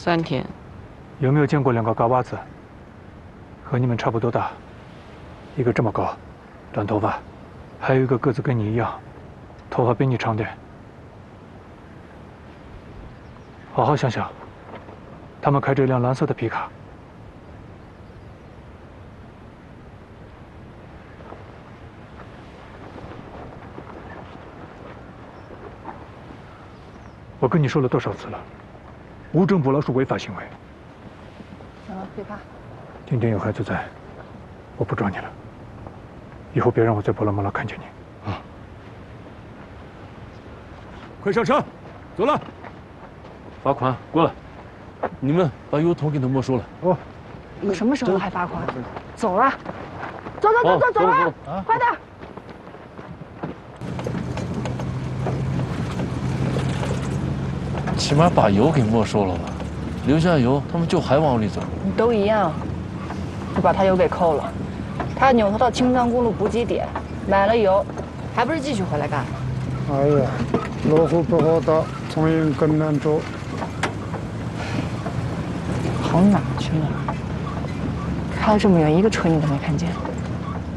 3天。 有没有见过2个高娃子？和你们差不多大，一个这么高，短头发，还有一个个子跟你一样，头发比你长点。好好想想，他们开着一辆蓝色的皮卡。 我跟你说了多少次了，无证捕捞是违法行为。 行了，别怕。 今天有孩子在，我不抓你了。以后别让我在波拉马拉看见你。啊！ 快上车，走了。罚款过来，你们把油桶给他没收了。哦。 什么时候还罚款？走了，走了，快点！ 起码把油给没收了吧，留下油，他们就还往里走。 都一样，就把他油给扣了。他扭头到青藏公路补给点，买了油，还不是继续回来干？ 哎呀，路虎不好打，从营更难找。 跑哪去了？开了这么远，一个车你都没看见。